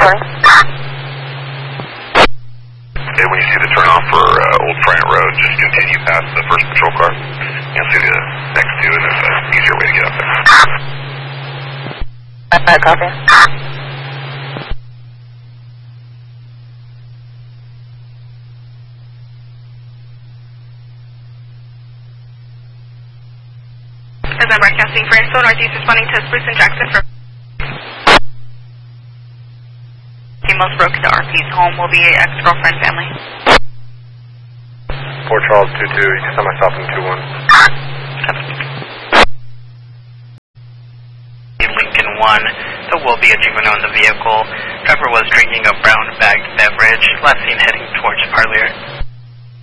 story. Okay, when you see the turnoff for Old Bryant Road, just continue past the first patrol car. You'll see the next two, and there's an easier way to get up there. Copy. As I'm broadcasting for Info, Northeast responding to Spruce and Jackson for females broke into RP's home will be ex-girlfriend family. Fort Charles 2-2, you can send myself in 2-1. Lincoln 1, there will be a juvenile in the vehicle. Driver was drinking a brown bagged beverage, last seen heading towards Parlier.